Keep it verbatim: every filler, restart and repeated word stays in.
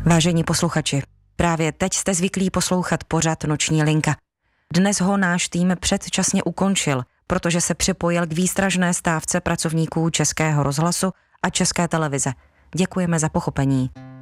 Vážení posluchači, právě teď jste zvyklí poslouchat pořad Noční linka. Dnes ho náš tým předčasně ukončil, protože se připojil k výstražné stávce pracovníků Českého rozhlasu a České televize. Děkujeme za pochopení.